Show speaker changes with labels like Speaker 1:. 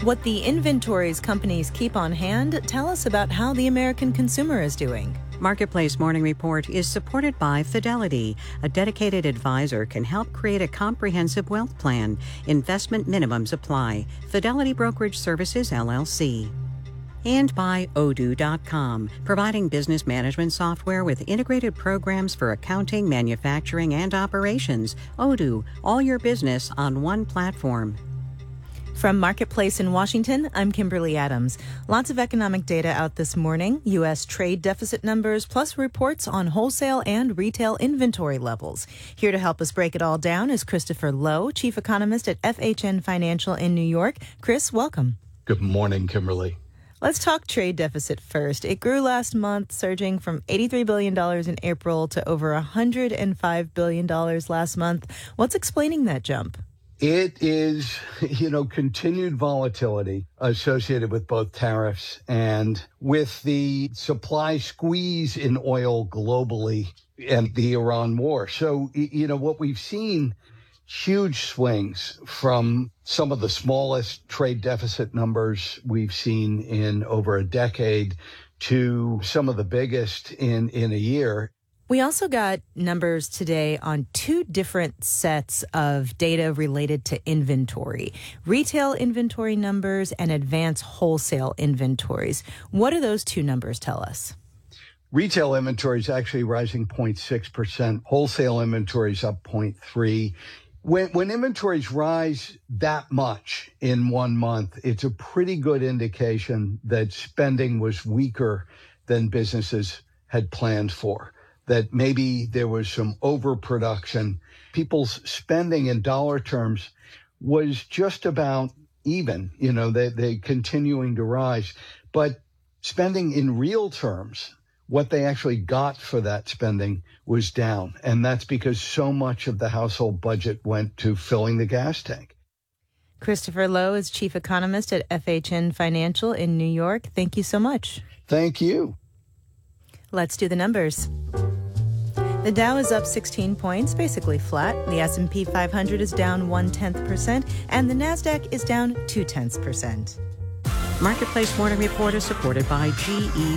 Speaker 1: What the inventories companies keep on hand tell us about how the American consumer is doing.
Speaker 2: Marketplace Morning Report is supported by Fidelity. A dedicated advisor can help create a comprehensive wealth plan. Investment minimums apply. Fidelity Brokerage Services, LLC. And by Odoo.com, providing business management software with integrated programs for accounting, manufacturing, and operations. Odoo, all your business on one platform.
Speaker 1: From Marketplace in Washington, I'm Kimberly Adams. Lots of economic data out this morning. U.S. trade deficit numbers, plus reports on wholesale and retail inventory levels. Here to help us break it all down is Christopher Lowe, chief economist at FHN Financial in New York. Chris, welcome.
Speaker 3: Good morning, Kimberly.
Speaker 1: Let's talk trade deficit first. It grew last month, surging from $83 billion in April to over $105 billion last month. What's explaining that jump?
Speaker 3: It is, continued volatility associated with both tariffs and with the supply squeeze in oil globally and the Iran war. So, what we've seen, huge swings from some of the smallest trade deficit numbers we've seen in over a decade to some of the biggest in a year.
Speaker 1: We also got numbers today on two different sets of data related to inventory, retail inventory numbers and advanced wholesale inventories. What do those two numbers tell us?
Speaker 3: Retail inventory is actually rising 0.6%. Wholesale inventory is up 0.3%. When inventories rise that much in 1 month, it's a pretty good indication that spending was weaker than businesses had planned for. That maybe there was some overproduction. People's spending in dollar terms was just about even, they continuing to rise. But spending in real terms, what they actually got for that spending was down. And that's because so much of the household budget went to filling the gas tank.
Speaker 1: Christopher Lowe is chief economist at FHN Financial in New York. Thank you so much.
Speaker 3: Thank you.
Speaker 1: Let's do the numbers. The Dow is up 16 points, basically flat. The S&P 500 is down 0.1%, and the Nasdaq is down 0.2%.
Speaker 2: Marketplace Morning Report is supported by GE